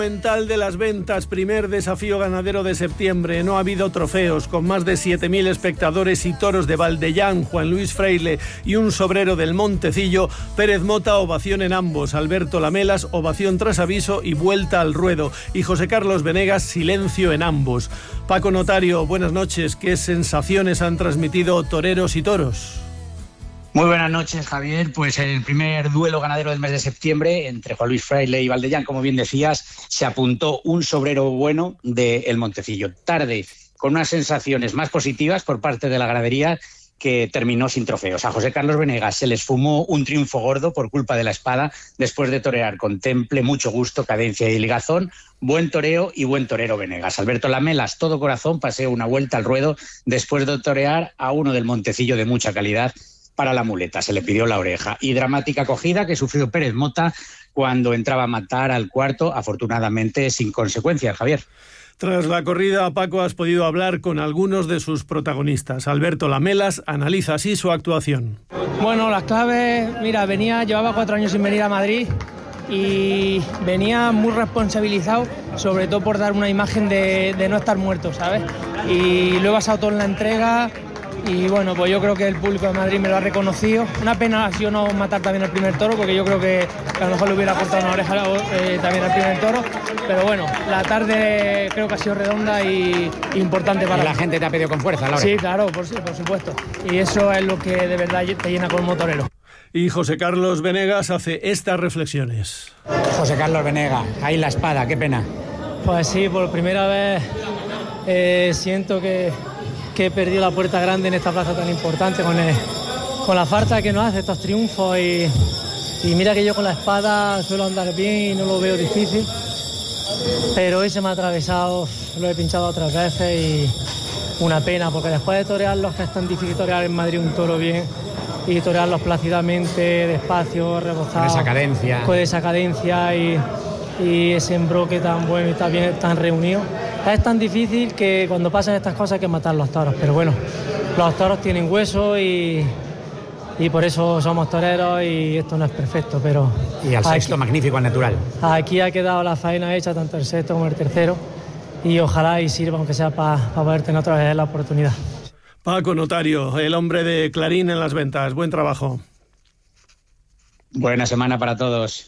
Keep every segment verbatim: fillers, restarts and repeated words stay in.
Mental de las ventas, primer desafío ganadero de septiembre. No ha habido trofeos, con más de siete mil espectadores y toros de Valdellán, Juan Luis Freile y un sobrero del Montecillo. Pérez Mota, ovación en ambos. Alberto Lamelas, ovación tras aviso y vuelta al ruedo. Y José Carlos Venegas, silencio en ambos. Paco Notario, buenas noches. ¿Qué sensaciones han transmitido toreros y toros? Muy buenas noches, Javier. Pues el primer duelo ganadero del mes de septiembre entre Juan Luis Freile y Valdellán, como bien decías, se apuntó un sobrero bueno del Montecillo. Tarde, con unas sensaciones más positivas por parte de la ganadería, que terminó sin trofeos. A José Carlos Venegas se les fumó un triunfo gordo por culpa de la espada, después de torear con temple, mucho gusto, cadencia y ligazón. Buen toreo y buen torero Venegas. Alberto Lamelas, todo corazón, paseó una vuelta al ruedo después de torear a uno del Montecillo de mucha calidad. Para la muleta se le pidió la oreja. Y dramática acogida que sufrió Pérez Mota cuando entraba a matar al cuarto, afortunadamente sin consecuencias, Javier. Tras la corrida, Paco, has podido hablar con algunos de sus protagonistas. Alberto Lamelas analiza así su actuación. Bueno, las claves, mira, venía, llevaba cuatro años sin venir a Madrid y venía muy responsabilizado, sobre todo por dar una imagen de, de no estar muerto, ¿sabes? Y lo he basado todo en la entrega. Y bueno, pues yo creo que el público de Madrid me lo ha reconocido. Una pena ha sido no matar también al primer toro, porque yo creo que a lo mejor le hubiera cortado una oreja eh, también al primer toro. Pero bueno, la tarde creo que ha sido redonda y importante para... Y la gente te ha pedido con fuerza, Laura. Sí, claro, por, por supuesto. Y eso es lo que de verdad te llena como torero. Y José Carlos Venegas hace estas reflexiones. José Carlos Venegas, ahí la espada, qué pena. Pues sí, por primera vez eh, siento que... que he perdido la puerta grande en esta plaza tan importante con, el, con la farta que nos hace estos triunfos y, y mira que yo con la espada suelo andar bien y no lo veo difícil, pero hoy se me ha atravesado, lo he pinchado otras veces y una pena, porque después de torearlos, que es tan difícil torear en Madrid un toro bien y torearlos plácidamente, despacio, rebozado, con esa cadencia, con esa cadencia y, y ese embroque tan bueno y tan bien, tan reunido. Es tan difícil que cuando pasan estas cosas hay que matar los toros, pero bueno, los toros tienen hueso y, y por eso somos toreros y esto no es perfecto, pero... Y al sexto, aquí, magnífico, al natural. Aquí ha quedado la faena hecha, tanto el sexto como el tercero, y ojalá y sirva, aunque sea para pa poder tener otra vez la oportunidad. Paco Notario, el hombre de Clarín en las ventas, buen trabajo. Buena semana para todos.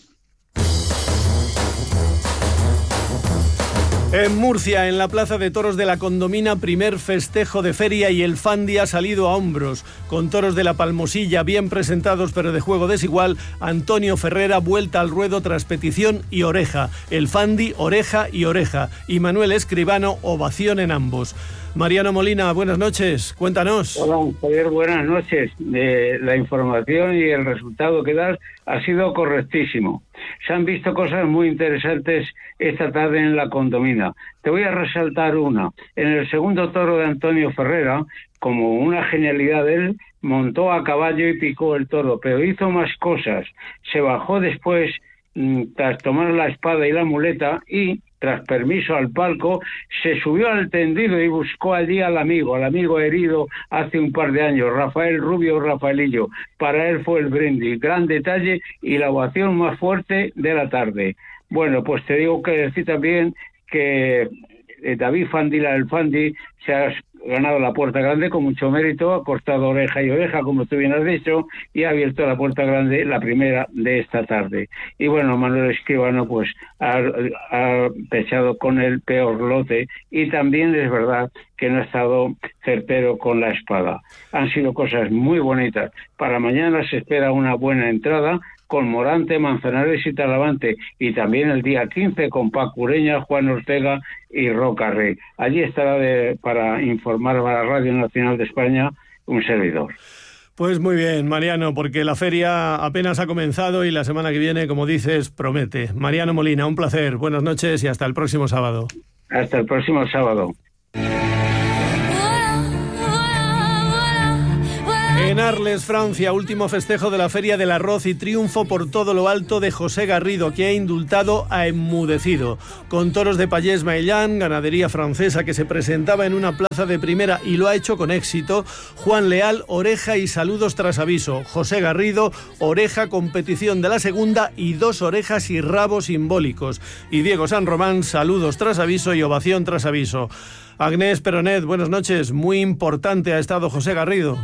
En Murcia, en la Plaza de Toros de la Condomina, primer festejo de feria y el Fandi ha salido a hombros. Con toros de la Palmosilla bien presentados pero de juego desigual, Antonio Ferrera vuelta al ruedo tras petición y oreja. El Fandi, oreja y oreja. Y Manuel Escribano, ovación en ambos. Mariano Molina, buenas noches, cuéntanos. Hola, Javier, buenas noches. Eh, la información y el resultado que das ha sido correctísimo. Se han visto cosas muy interesantes esta tarde en la Condomina. Te voy a resaltar una. En el segundo toro de Antonio Ferrera, como una genialidad de él, montó a caballo y picó el toro, pero hizo más cosas. Se bajó después, tras tomar la espada y la muleta, y tras permiso al palco, se subió al tendido y buscó allí al amigo, al amigo herido hace un par de años, Rafael Rubio Rafaelillo. Para él fue el brindis, gran detalle y la ovación más fuerte de la tarde. Bueno, pues te digo que decir también que David Fandila, el Fandi, se ha ganado la puerta grande con mucho mérito, ha cortado oreja y oreja, como tú bien has dicho, y ha abierto la puerta grande, la primera de esta tarde. Y bueno, Manuel Escribano pues ha, ha pechado con el peor lote y también es verdad que no ha estado certero con la espada. Han sido cosas muy bonitas. Para mañana se espera una buena entrada con Morante, Manzanares y Talavante, y también el día quince con Paco Ureña, Juan Ortega y Roca Rey. Allí estará de, para informar a la Radio Nacional de España un servidor. Pues muy bien, Mariano, porque la feria apenas ha comenzado y la semana que viene, como dices, promete. Mariano Molina, un placer, buenas noches y hasta el próximo sábado. Hasta el próximo sábado. En Arles, Francia, último festejo de la Feria del Arroz y triunfo por todo lo alto de José Garrido, que ha indultado a Enmudecido. Con toros de Pallés Maillán, ganadería francesa que se presentaba en una plaza de primera y lo ha hecho con éxito, Juan Leal, oreja y saludos tras aviso. José Garrido, oreja, competición de la segunda y dos orejas y rabos simbólicos. Y Diego San Román, saludos tras aviso y ovación tras aviso. Agnès Peronet, buenas noches. Muy importante ha estado José Garrido.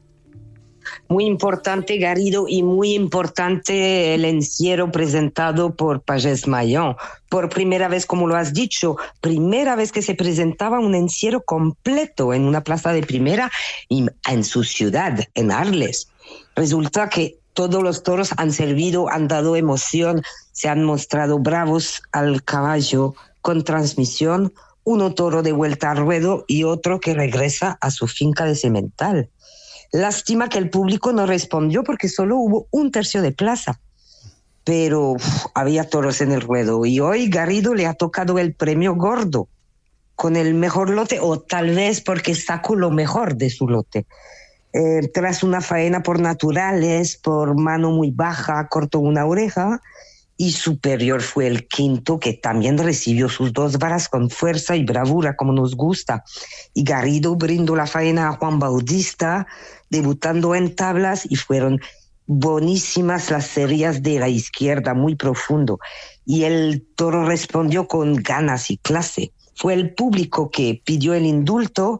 Muy importante Garrido y muy importante el encierro presentado por Pallés Maillán. Por primera vez, como lo has dicho, primera vez que se presentaba un encierro completo en una plaza de primera y en su ciudad, en Arles. Resulta que todos los toros han servido, han dado emoción, se han mostrado bravos al caballo con transmisión, uno toro de vuelta al ruedo y otro que regresa a su finca de semental. Lástima que el público no respondió porque solo hubo un tercio de plaza, pero uf, había toros en el ruedo y hoy Garrido le ha tocado el premio gordo con el mejor lote, o tal vez porque sacó lo mejor de su lote. Eh, tras una faena por naturales, por mano muy baja, cortó una oreja y superior fue el quinto, que también recibió sus dos varas con fuerza y bravura como nos gusta. Y Garrido brindó la faena a Juan Bautista, debutando en tablas, y fueron buenísimas las series de la izquierda, muy profundo. Y el toro respondió con ganas y clase. Fue el público que pidió el indulto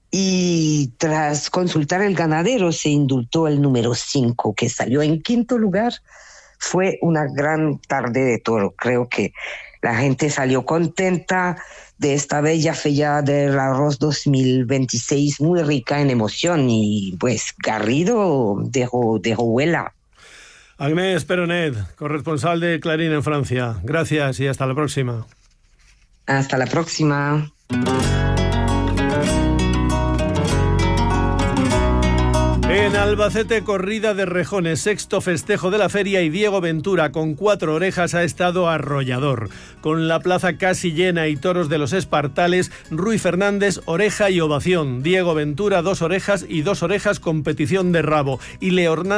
y tras consultar el ganadero se indultó el número cinco, que salió en quinto lugar. Fue una gran tarde de toro. Creo que la gente salió contenta de esta bella feria del arroz dos mil veintiséis, muy rica en emoción, y pues Garrido dejó, dejó huella. Agnès Peronet, corresponsal de Clarín en Francia. Gracias y hasta la próxima. Hasta la próxima. En Albacete, corrida de rejones, sexto festejo de la feria, y Diego Ventura, con cuatro orejas, ha estado arrollador. Con la plaza casi llena y toros de los Espartales, Rui Fernández, oreja y ovación. Diego Ventura, dos orejas y dos orejas, competición de rabo. Y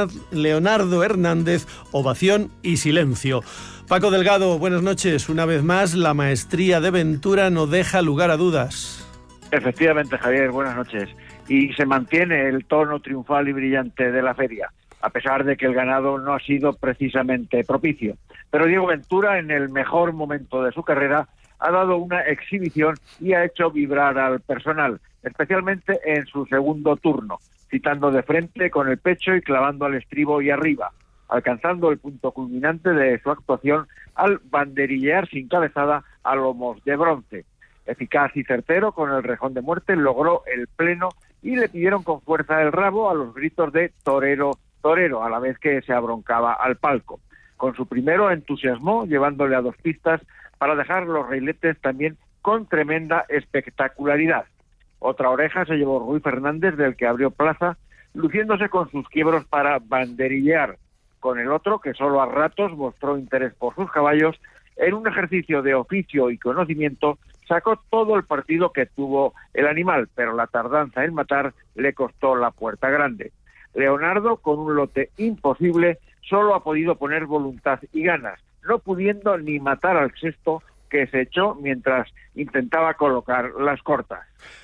Leonardo Hernández, ovación y silencio. Paco Delgado, buenas noches. Una vez más, la maestría de Ventura no deja lugar a dudas. Efectivamente, Javier, buenas noches. Y se mantiene el tono triunfal y brillante de la feria, a pesar de que el ganado no ha sido precisamente propicio. Pero Diego Ventura, en el mejor momento de su carrera, ha dado una exhibición y ha hecho vibrar al personal, especialmente en su segundo turno, citando de frente con el pecho y clavando al estribo y arriba, alcanzando el punto culminante de su actuación al banderillear sin cabezada a lomos de bronce. Eficaz y certero, con el rejón de muerte logró el pleno y le pidieron con fuerza el rabo a los gritos de torero, torero, a la vez que se abroncaba al palco. Con su primero entusiasmó, llevándole a dos pistas para dejar los reiletes también con tremenda espectacularidad. Otra oreja se llevó Rui Fernández, del que abrió plaza, luciéndose con sus quiebros para banderillear. Con el otro, que solo a ratos mostró interés por sus caballos, en un ejercicio de oficio y conocimiento, sacó todo el partido que tuvo el animal, pero la tardanza en matar le costó la puerta grande. Leonardo, con un lote imposible, solo ha podido poner voluntad y ganas, no pudiendo ni matar al sexto, que se echó mientras intentaba colocar las cortas.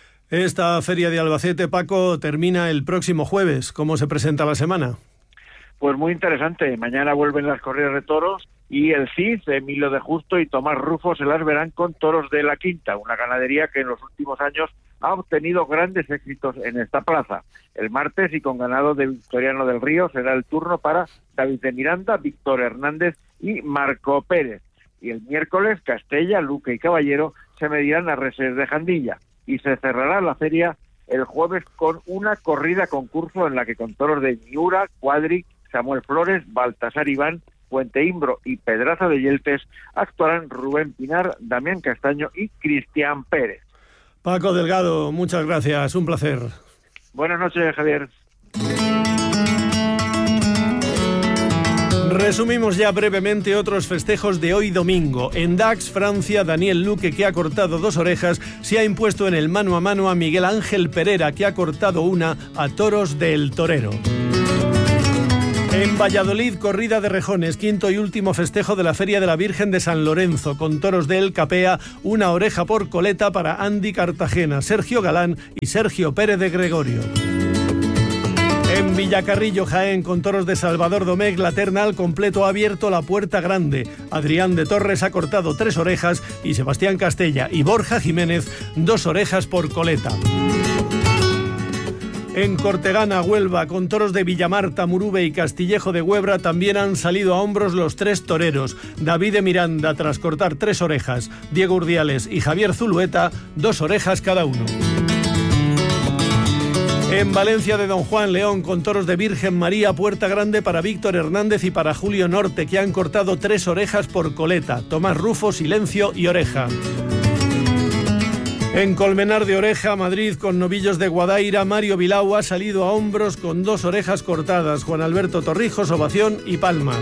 Esta feria de Albacete, Paco, termina el próximo jueves. ¿Cómo se presenta la semana? Pues muy interesante. Mañana vuelven las corridas de toros y el Cid, Emilio de Justo y Tomás Rufo se las verán con toros de la Quinta, una ganadería que en los últimos años ha obtenido grandes éxitos en esta plaza. El martes, y con ganado de Victoriano del Río, será el turno para David de Miranda, Víctor Hernández y Marco Pérez. Y el miércoles, Castella, Luque y Caballero se medirán a Reses de Jandilla. Y se cerrará la feria el jueves con una corrida concurso en la que, con toros de Miura, Cuadri, Samuel Flores, Baltasar Iván, Puente Imbro y Pedraza de Yeltes, actuarán Rubén Pinar, Damián Castaño y Cristian Pérez. Paco Delgado, muchas gracias, un placer. Buenas noches, Javier. Resumimos ya brevemente otros festejos de hoy domingo. En Dax, Francia, Daniel Luque, que ha cortado dos orejas, se ha impuesto en el mano a mano a Miguel Ángel Pereira, que ha cortado una a toros del Torero. En Valladolid, corrida de rejones, quinto y último festejo de la Feria de la Virgen de San Lorenzo, con toros de El Capea, una oreja por coleta para Andy Cartagena, Sergio Galán y Sergio Pérez de Gregorio. En Villacarrillo, Jaén, con toros de Salvador Domecq, la terna al completo ha abierto la puerta grande. Adrián de Torres ha cortado tres orejas y Sebastián Castella y Borja Jiménez dos orejas por coleta. En Cortegana, Huelva, con toros de Villamarta, Murube y Castillejo de Huebra, también han salido a hombros los tres toreros. David de Miranda, tras cortar tres orejas, Diego Urdiales y Javier Zulueta, dos orejas cada uno. En Valencia de Don Juan, León, con toros de Virgen María, puerta grande para Víctor Hernández y para Julio Norte, que han cortado tres orejas por coleta. Tomás Rufo, silencio y oreja. En Colmenar de Oreja, Madrid, con novillos de Guadaira, Mario Bilao ha salido a hombros con dos orejas cortadas. Juan Alberto Torrijos, ovación y palmas.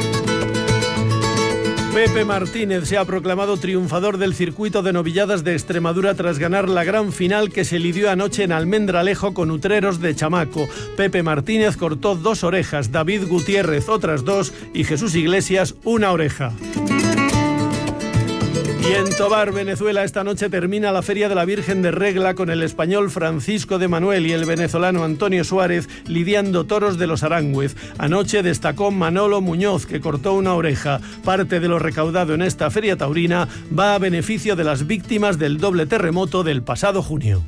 Pepe Martínez se ha proclamado triunfador del circuito de novilladas de Extremadura tras ganar la gran final que se lidió anoche en Almendralejo con Utreros de Chamaco. Pepe Martínez cortó dos orejas, David Gutiérrez otras dos y Jesús Iglesias una oreja. Y en Tobar, Venezuela, esta noche termina la Feria de la Virgen de Regla con el español Francisco de Manuel y el venezolano Antonio Suárez lidiando toros de los Aránguez. Anoche destacó Manolo Muñoz, que cortó una oreja. Parte de lo recaudado en esta feria taurina va a beneficio de las víctimas del doble terremoto del pasado junio.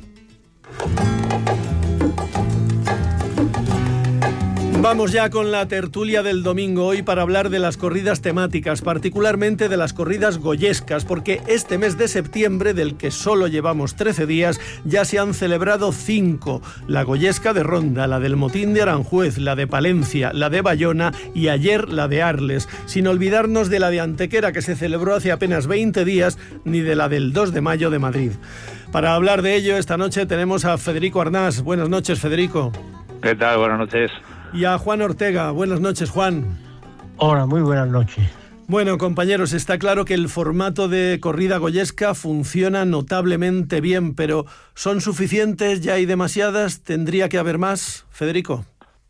Vamos ya con la tertulia del domingo hoy para hablar de las corridas temáticas, particularmente de las corridas goyescas, porque este mes de septiembre, del que solo llevamos trece días, ya se han celebrado cinco. La goyesca de Ronda, la del Motín de Aranjuez, la de Palencia, la de Bayona y ayer la de Arles, sin olvidarnos de la de Antequera, que se celebró hace apenas veinte días, ni de la del dos de mayo de Madrid. Para hablar de ello, esta noche tenemos a Federico Arnás. Buenas noches, Federico. ¿Qué tal? Buenas noches. Y a Juan Ortega. Buenas noches, Juan. Hola, muy buenas noches. Bueno, compañeros, está claro que el formato de corrida goyesca funciona notablemente bien, pero ¿son suficientes? ¿Ya hay demasiadas? ¿Tendría que haber más? Federico.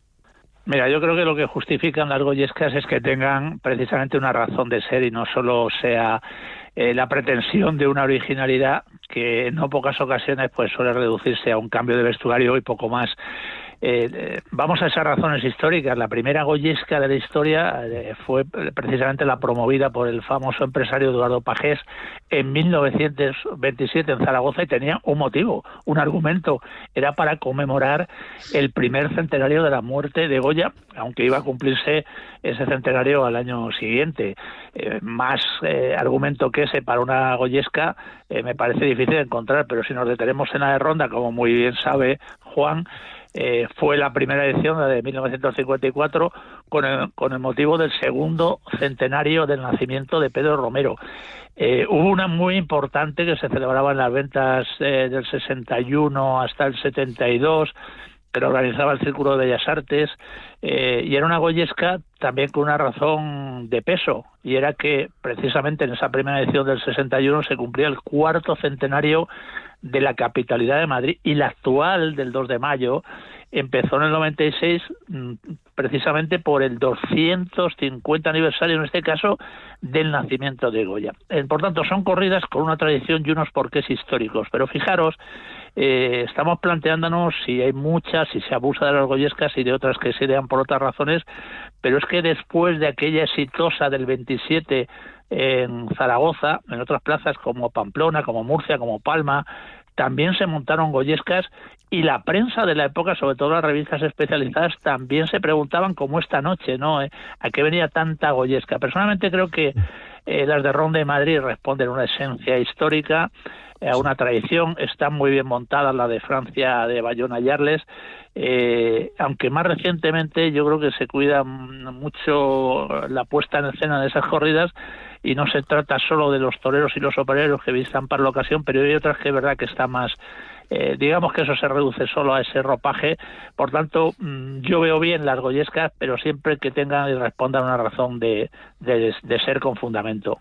Mira, yo creo que lo que justifican las goyescas es que tengan precisamente una razón de ser y no solo sea eh, la pretensión de una originalidad que en no pocas ocasiones pues suele reducirse a un cambio de vestuario y poco más. Eh, eh, vamos a esas razones históricas. La primera goyesca de la historia eh, fue precisamente la promovida por el famoso empresario Eduardo Pagés en mil novecientos veintisiete en Zaragoza y tenía un motivo, un argumento. Era para conmemorar el primer centenario de la muerte de Goya, aunque iba a cumplirse ese centenario al año siguiente. Eh, más eh, argumento que ese para una goyesca eh, me parece difícil de encontrar, pero si nos detenemos en la de Ronda, como muy bien sabe Juan, Eh, fue la primera edición, la de mil novecientos cincuenta y cuatro, con el, con el motivo del segundo centenario del nacimiento de Pedro Romero. Eh, hubo una muy importante que se celebraba en las ventas eh, del sesenta y uno hasta el setenta y dos, que lo organizaba el Círculo de Bellas Artes, eh, y era una goyesca también con una razón de peso, y era que precisamente en esa primera edición del sesenta y uno se cumplía el cuarto centenario de la capitalidad de Madrid, y la actual del dos de mayo empezó en el noventa y seis precisamente por el doscientos cincuenta aniversario, en este caso, del nacimiento de Goya. Eh, por tanto, son corridas con una tradición y unos porqués históricos, pero fijaros, eh, estamos planteándonos si hay muchas, si se abusa de las goyescas y de otras que se dan por otras razones, pero es que después de aquella exitosa del veintisiete en Zaragoza, en otras plazas como Pamplona, como Murcia, como Palma, también se montaron goyescas, y la prensa de la época, sobre todo las revistas especializadas, también se preguntaban, como esta noche, ¿no? ¿Eh? ¿A qué venía tanta goyesca? Personalmente creo que eh, las de Ronda de Madrid responden a una esencia histórica, eh, a una tradición. Están muy bien montadas la de Francia, de Bayona y Arles, eh, aunque más recientemente yo creo que se cuida mucho la puesta en escena de esas corridas, y no se trata solo de los toreros y los opereros que visitan para la ocasión, pero hay otras que es verdad que está más Eh, digamos que eso se reduce solo a ese ropaje. Por tanto, mmm, yo veo bien las goyescas, pero siempre que tengan y respondan una razón de, de, de ser con fundamento.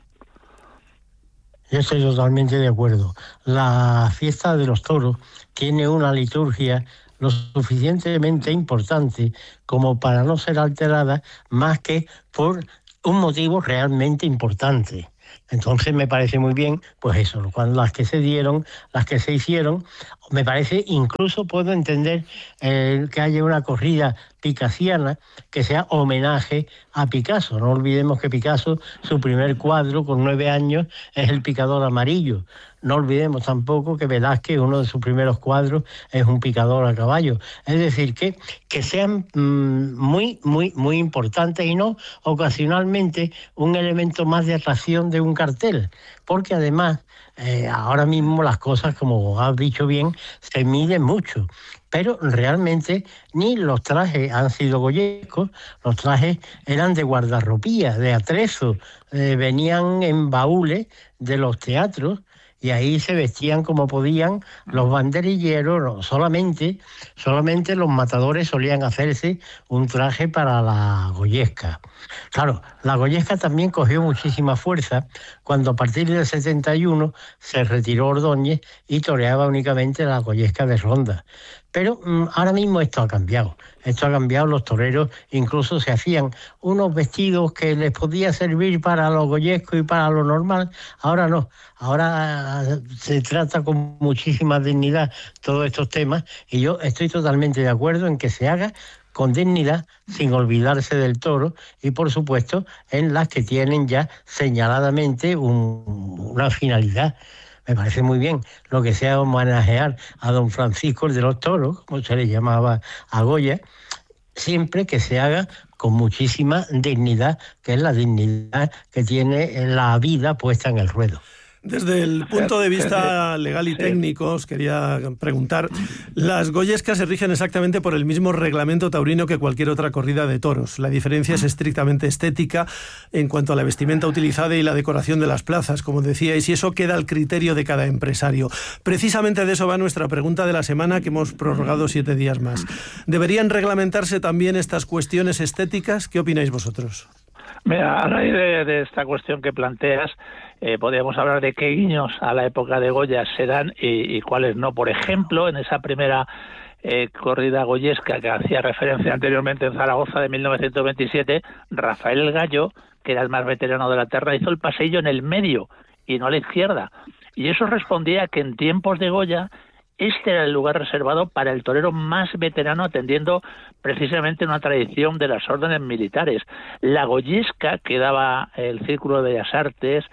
Yo estoy totalmente de acuerdo. La fiesta de los toros tiene una liturgia lo suficientemente importante como para no ser alterada más que por un motivo realmente importante. Entonces me parece muy bien, pues eso, cuando las que se dieron, las que se hicieron, me parece, incluso puedo entender eh, que haya una corrida picasiana que sea homenaje a Picasso. No olvidemos que Picasso, su primer cuadro con nueve años es El picador amarillo. No olvidemos tampoco que Velázquez, uno de sus primeros cuadros, es un picador a caballo. Es decir, que, que sean mmm, muy, muy, muy importantes y no ocasionalmente un elemento más de atracción de un cartel. Porque además, eh, ahora mismo las cosas, como has dicho bien, se miden mucho. Pero realmente ni los trajes han sido goyescos, los trajes eran de guardarropía, de atrezo, eh, venían en baúles de los teatros, y ahí se vestían como podían los banderilleros. No, solamente, solamente los matadores solían hacerse un traje para la goyesca. Claro, la goyesca también cogió muchísima fuerza cuando a partir del setenta y uno se retiró Ordóñez y toreaba únicamente la goyesca de Ronda. Pero mmm, ahora mismo esto ha cambiado. Esto ha cambiado, los toreros incluso se hacían unos vestidos que les podía servir para lo goyesco y para lo normal. Ahora no, ahora se trata con muchísima dignidad todos estos temas y yo estoy totalmente de acuerdo en que se haga con dignidad, sin olvidarse del toro y, por supuesto, en las que tienen ya señaladamente un, una finalidad. Me parece muy bien lo que sea homenajear a don Francisco el de los Toros, como se le llamaba a Goya, siempre que se haga con muchísima dignidad, que es la dignidad que tiene la vida puesta en el ruedo. Desde el punto de vista legal y técnico, os quería preguntar, las goyescas se rigen exactamente por el mismo reglamento taurino que cualquier otra corrida de toros. La diferencia es estrictamente estética en cuanto a la vestimenta utilizada y la decoración de las plazas, como decíais, y eso queda al criterio de cada empresario. Precisamente de eso va nuestra pregunta de la semana, que hemos prorrogado siete días más. ¿Deberían reglamentarse también estas cuestiones estéticas? ¿Qué opináis vosotros? Mira, a raíz de, de esta cuestión que planteas, eh, podríamos hablar de qué guiños a la época de Goya se dan y, y cuáles no. Por ejemplo, en esa primera eh, corrida goyesca que hacía referencia anteriormente en Zaragoza de mil novecientos veintisiete, Rafael el Gallo, que era el más veterano de la terna, hizo el paseillo en el medio y no a la izquierda. Y eso respondía a que en tiempos de Goya este era el lugar reservado para el torero más veterano, atendiendo precisamente una tradición de las órdenes militares. La goyesca, que daba el Círculo de Bellas Artes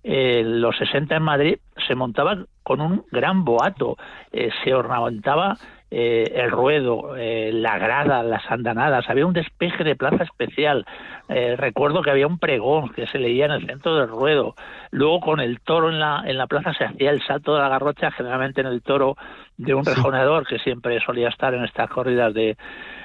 en los sesenta en Madrid, se montaba con un gran boato, eh, se ornamentaba eh, el ruedo, eh, la grada, las andanadas, había un despeje de plaza especial. Eh, recuerdo que había un pregón que se leía en el centro del ruedo. Luego, con el toro en la en la plaza, se hacía el salto de la garrocha, generalmente en el toro de un rejoneador, que siempre solía estar en estas corridas de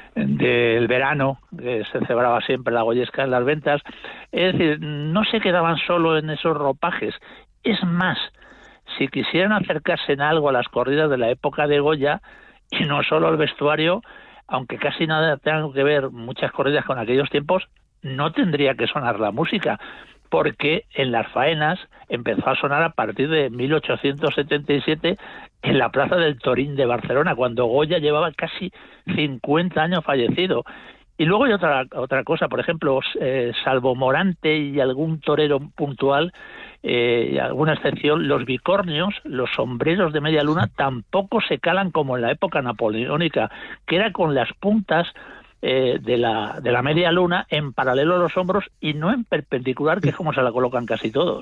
del verano, que se celebraba siempre la goyesca en las ventas. Es decir, no se quedaban solo en esos ropajes. Es más, si quisieran acercarse en algo a las corridas de la época de Goya, y no solo el vestuario, aunque casi nada tenga que ver muchas corridas con aquellos tiempos, no tendría que sonar la música, porque en las faenas empezó a sonar a partir de mil ochocientos setenta y siete en la Plaza del Torín de Barcelona, cuando Goya llevaba casi cincuenta años fallecido. Y luego hay otra otra cosa, por ejemplo, eh, salvo Morante y algún torero puntual, eh, y alguna excepción, los bicornios, los sombreros de media luna, tampoco se calan como en la época napoleónica, que era con las puntas eh, de la de la media luna en paralelo a los hombros y no en perpendicular, que es como se la colocan casi todos.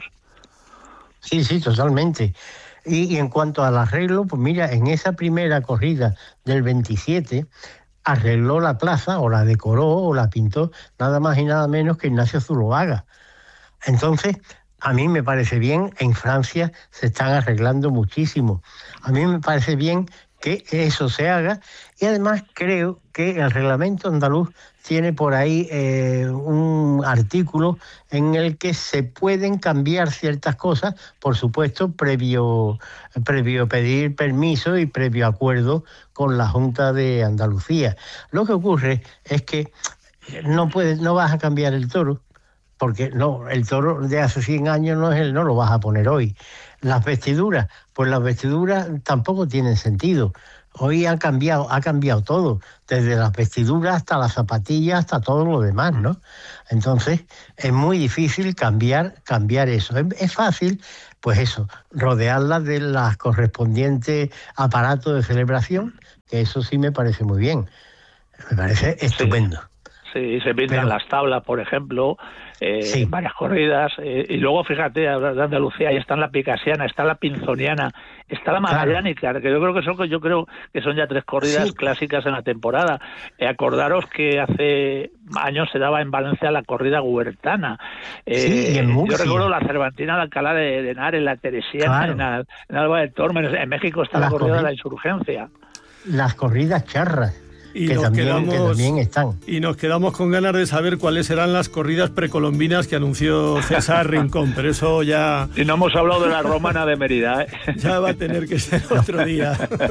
Sí, sí, totalmente. Y, y en cuanto al arreglo, pues mira, en esa primera corrida del veintisiete, arregló la plaza, o la decoró, o la pintó, nada más y nada menos que Ignacio Zuloaga. Entonces, a mí me parece bien, en Francia se están arreglando muchísimo. A mí me parece bien que eso se haga, y además creo que el reglamento andaluz tiene por ahí eh, un artículo en el que se pueden cambiar ciertas cosas, por supuesto, previo, previo pedir permiso y previo acuerdo con la Junta de Andalucía. Lo que ocurre es que no puedes, no vas a cambiar el toro, porque no, el toro de hace cien años no es el, no lo vas a poner hoy. Las vestiduras, pues las vestiduras tampoco tienen sentido. Hoy ha cambiado, ha cambiado todo, desde las vestiduras hasta las zapatillas, hasta todo lo demás, ¿no? Entonces, es muy difícil cambiar, cambiar eso. Es, es fácil, pues eso, rodearlas de los correspondientes aparatos de celebración, que eso sí me parece muy bien. Me parece estupendo. Sí, se pintan Pero, las tablas, por ejemplo, eh, sí. varias corridas, eh, y luego, fíjate, de Andalucía, ahí está la picasiana, está la pinzoniana, está la magallánica, claro. que yo creo que son yo creo que son ya tres corridas sí. clásicas en la temporada. Eh, acordaros que hace años se daba en Valencia la corrida huertana. Eh, sí, y en Murcia. Yo recuerdo la Cervantina de Alcalá de, de Henares, la Teresiana, claro. en, en Alba de Tormes. En México está las la corrida corri- de la Insurgencia. Las corridas charras. Y que, nos también, quedamos, que también están. Y nos quedamos con ganas de saber cuáles serán las corridas precolombinas que anunció César Rincón, pero eso ya... Y no hemos hablado de la romana de Mérida, ¿eh? Ya va a tener que ser otro día.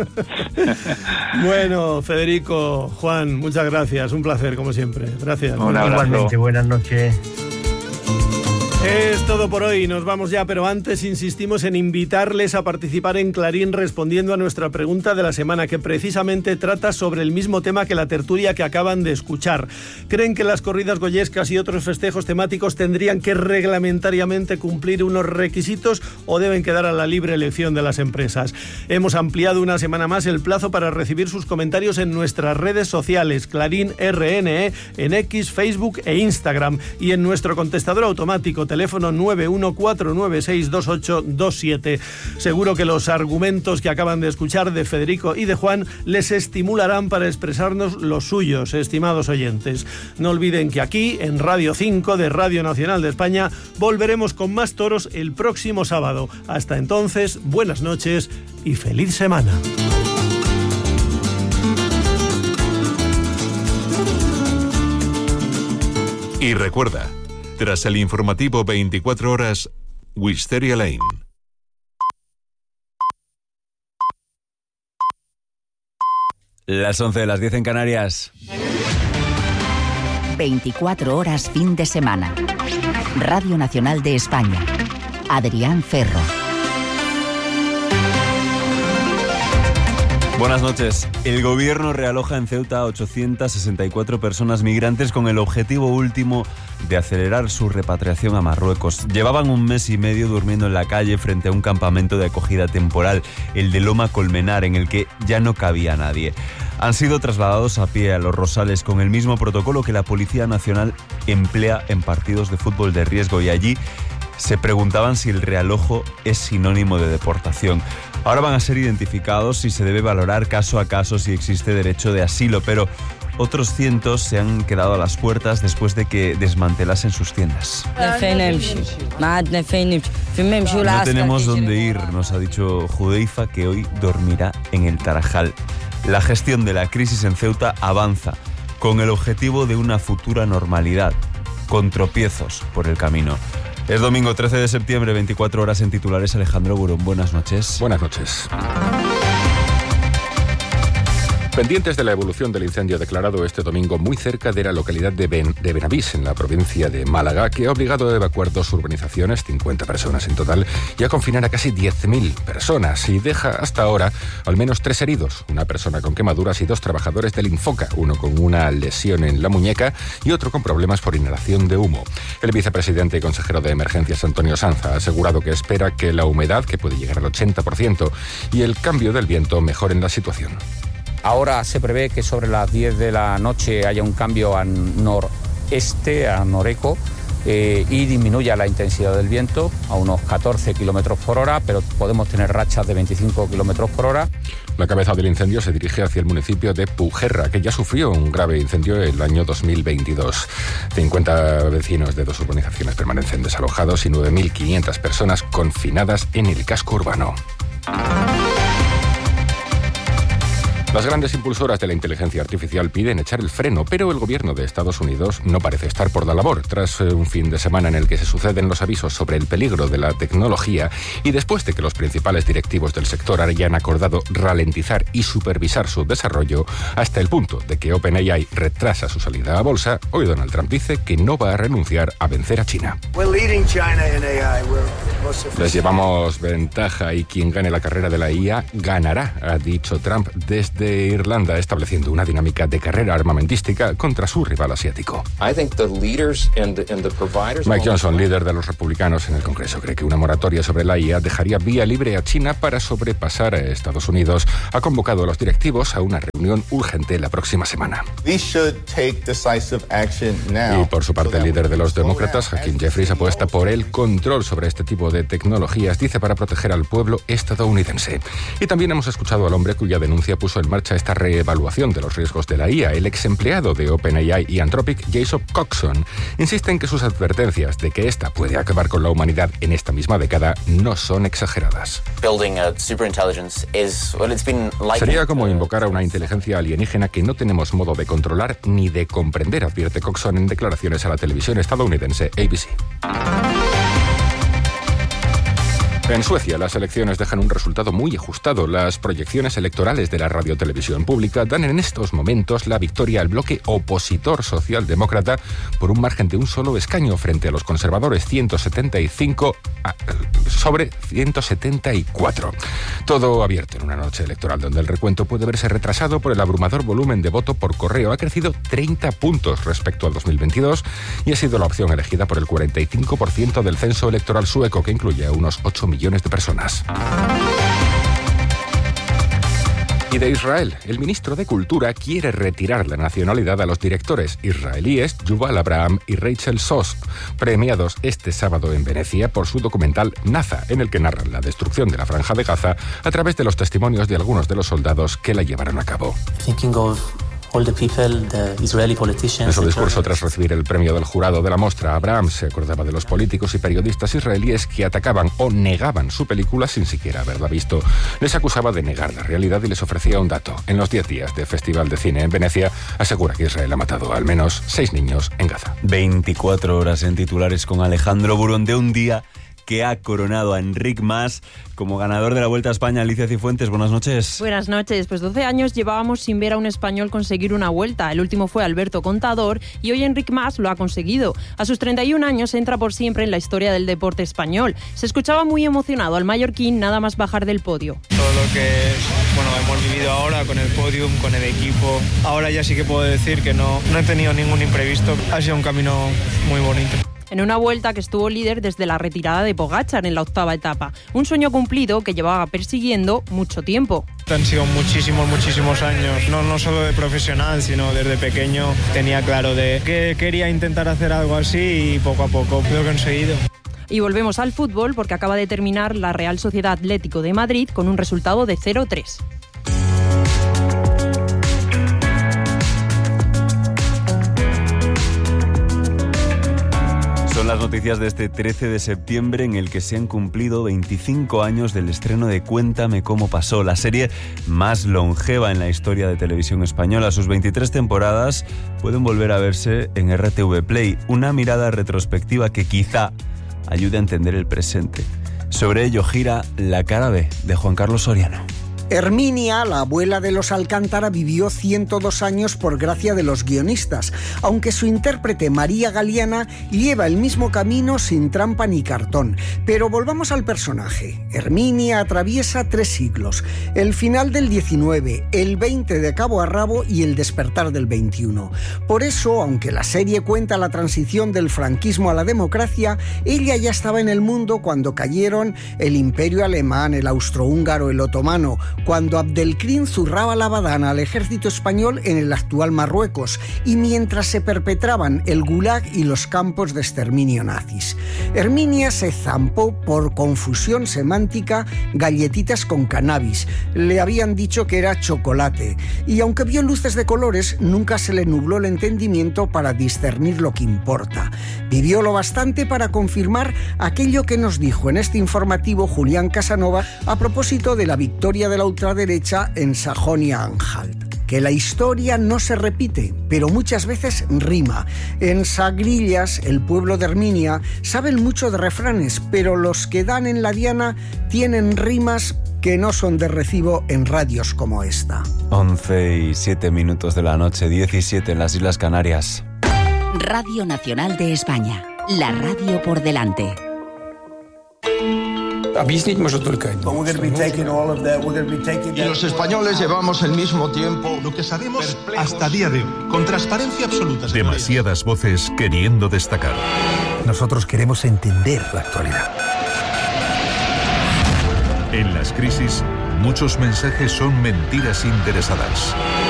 Bueno, Federico, Juan, muchas gracias, un placer como siempre. Gracias. Igualmente, buenas noches. Es todo por hoy, nos vamos ya, pero antes insistimos en invitarles a participar en Clarín respondiendo a nuestra pregunta de la semana, que precisamente trata sobre el mismo tema que la tertulia que acaban de escuchar. ¿Creen que las corridas goyescas y otros festejos temáticos tendrían que reglamentariamente cumplir unos requisitos o deben quedar a la libre elección de las empresas? Hemos ampliado una semana más el plazo para recibir sus comentarios en nuestras redes sociales, Clarín R N E, en X, Facebook e Instagram, y en nuestro contestador automático, teléfono nueve uno cuatro nueve seis dos ocho dos siete. Seguro que los argumentos que acaban de escuchar de Federico y de Juan les estimularán para expresarnos los suyos, estimados oyentes. No olviden que aquí, en Radio cinco de Radio Nacional de España, volveremos con más toros el próximo sábado. Hasta entonces, buenas noches y feliz semana. Y recuerda, tras el informativo veinticuatro horas, Wisteria Lane. Las once de las diez en Canarias. veinticuatro horas fin de semana. Radio Nacional de España. Adrián Ferro. Buenas noches. El gobierno realoja en Ceuta a ochocientas sesenta y cuatro personas migrantes con el objetivo último de acelerar su repatriación a Marruecos. Llevaban un mes y medio durmiendo en la calle frente a un campamento de acogida temporal, el de Loma Colmenar, en el que ya no cabía nadie. Han sido trasladados a pie a Los Rosales con el mismo protocolo que la Policía Nacional emplea en partidos de fútbol de riesgo, y allí se preguntaban si el realojo es sinónimo de deportación. Ahora van a ser identificados y se debe valorar caso a caso si existe derecho de asilo, pero otros cientos se han quedado a las puertas después de que desmantelasen sus tiendas. No tenemos dónde ir, nos ha dicho Judeifa, que hoy dormirá en el Tarajal. La gestión de la crisis en Ceuta avanza, con el objetivo de una futura normalidad, con tropiezos por el camino. Es domingo trece de septiembre, veinticuatro horas en titulares. Alejandro Burón, buenas noches. Buenas noches. Pendientes de la evolución del incendio declarado este domingo muy cerca de la localidad de, ben, de Benavís, en la provincia de Málaga, que ha obligado a evacuar dos urbanizaciones, cincuenta personas en total, y a confinar a casi diez mil personas, y deja hasta ahora al menos tres heridos, una persona con quemaduras y dos trabajadores del Infoca, uno con una lesión en la muñeca y otro con problemas por inhalación de humo. El vicepresidente y consejero de Emergencias, Antonio Sanz, ha asegurado que espera que la humedad, que puede llegar al ochenta por ciento, y el cambio del viento mejoren la situación. Ahora se prevé que sobre las diez de la noche haya un cambio al noreste, a noreco, eh, y disminuya la intensidad del viento a unos catorce kilómetros por hora, pero podemos tener rachas de veinticinco kilómetros por hora. La cabeza del incendio se dirige hacia el municipio de Pujerra, que ya sufrió un grave incendio el año dos mil veintidós. cincuenta vecinos de dos urbanizaciones permanecen desalojados y nueve mil quinientas personas confinadas en el casco urbano. Las grandes impulsoras de la inteligencia artificial piden echar el freno, pero el gobierno de Estados Unidos no parece estar por la labor. Tras un fin de semana en el que se suceden los avisos sobre el peligro de la tecnología y después de que los principales directivos del sector hayan acordado ralentizar y supervisar su desarrollo hasta el punto de que OpenAI retrasa su salida a bolsa, hoy Donald Trump dice que no va a renunciar a vencer a China. Les llevamos ventaja y quien gane la carrera de la I A ganará, ha dicho Trump desde Irlanda, estableciendo una dinámica de carrera armamentística contra su rival asiático. Mike Johnson, líder de los republicanos en el Congreso, cree que una moratoria sobre la I A dejaría vía libre a China para sobrepasar a Estados Unidos. Ha convocado a los directivos a una reunión urgente la próxima semana. Y por su parte, el líder de los demócratas, Hakeem Jeffries, apuesta por el control sobre este tipo de tecnologías, dice, para proteger al pueblo estadounidense. Y también hemos escuchado al hombre cuya denuncia puso en marcha esta reevaluación de los riesgos de la I A. El ex empleado de OpenAI y Anthropic, Jason Coxon, insiste en que sus advertencias de que esta puede acabar con la humanidad en esta misma década no son exageradas. Sería como invocar a una inteligencia alienígena que no tenemos modo de controlar ni de comprender, advierte Coxon en declaraciones a la televisión estadounidense A B C. En Suecia, las elecciones dejan un resultado muy ajustado. Las proyecciones electorales de la radiotelevisión pública dan en estos momentos la victoria al bloque opositor socialdemócrata por un margen de un solo escaño frente a los conservadores, ciento setenta y cinco sobre ciento setenta y cuatro. Todo abierto en una noche electoral donde el recuento puede verse retrasado por el abrumador volumen de voto por correo. Ha crecido treinta puntos respecto al dos mil veintidós y ha sido la opción elegida por el cuarenta y cinco por ciento del censo electoral sueco, que incluye a unos ocho millones de personas. Y de Israel, el ministro de Cultura quiere retirar la nacionalidad a los directores israelíes Yuval Abraham y Rachel Zost, premiados este sábado en Venecia por su documental Naza, en el que narran la destrucción de la Franja de Gaza a través de los testimonios de algunos de los soldados que la llevaron a cabo. En su discurso tras recibir el premio del jurado de la mostra, Abraham se acordaba de los políticos y periodistas israelíes que atacaban o negaban su película sin siquiera haberla visto. Les acusaba de negar la realidad y les ofrecía un dato. En los diez días de Festival de Cine en Venecia, asegura que Israel ha matado a al menos seis niños en Gaza. veinticuatro horas en titulares con Alejandro Burón, de un día que ha coronado a Enric Mas como ganador de la Vuelta a España. Alicia Cifuentes, buenas noches. Buenas noches. Pues doce años llevábamos sin ver a un español conseguir una Vuelta. El último fue Alberto Contador y hoy Enric Mas lo ha conseguido. A sus treinta y un años entra por siempre en la historia del deporte español. Se escuchaba muy emocionado al mallorquín nada más bajar del podio. Todo lo que bueno, hemos vivido ahora con el podium, con el equipo, ahora ya sí que puedo decir que no, no he tenido ningún imprevisto. Ha sido un camino muy bonito. En una Vuelta que estuvo líder desde la retirada de Pogačar en la octava etapa. Un sueño cumplido que llevaba persiguiendo mucho tiempo. Han sido muchísimos, muchísimos años, no, no solo de profesional, sino desde pequeño tenía claro de que quería intentar hacer algo así y poco a poco lo he conseguido. Y volvemos al fútbol porque acaba de terminar la Real Sociedad Atlético de Madrid con un resultado de cero tres. Son las noticias de este trece de septiembre, en el que se han cumplido veinticinco años del estreno de Cuéntame cómo pasó, la serie más longeva en la historia de televisión española. Sus veintitrés temporadas pueden volver a verse en R T V Play, una mirada retrospectiva que quizá ayude a entender el presente. Sobre ello gira La cara B, de Juan Carlos Soriano. Herminia, la abuela de los Alcántara, vivió ciento dos años por gracia de los guionistas, aunque su intérprete María Galiana lleva el mismo camino sin trampa ni cartón. Pero volvamos al personaje. Herminia atraviesa tres siglos, el final del diecinueve, el veinte de cabo a rabo y el despertar del veintiuno. Por eso, aunque la serie cuenta la transición del franquismo a la democracia, ella ya estaba en el mundo cuando cayeron el Imperio Alemán, el Austrohúngaro, el Otomano, cuando Abdelkrim zurraba la badana al ejército español en el actual Marruecos y mientras se perpetraban el Gulag y los campos de exterminio nazis. Herminia se zampó por confusión semántica galletitas con cannabis. Le habían dicho que era chocolate y aunque vio luces de colores, nunca se le nubló el entendimiento para discernir lo que importa. Vivió lo bastante para confirmar aquello que nos dijo en este informativo Julián Casanova a propósito de la victoria de la la ultraderecha en Sajonia-Anhalt. Que la historia no se repite, pero muchas veces rima. En Sagrillas, el pueblo de Herminia, saben mucho de refranes, pero los que dan en la diana tienen rimas que no son de recibo en radios como esta. once y siete minutos de la noche, diecisiete en las Islas Canarias. Radio Nacional de España, la radio por delante. Y los españoles llevamos el mismo tiempo. Lo que sabemos hasta día de hoy, con transparencia absoluta. Demasiadas voces queriendo destacar. Nosotros queremos entender la actualidad. En las crisis, muchos mensajes son mentiras interesadas.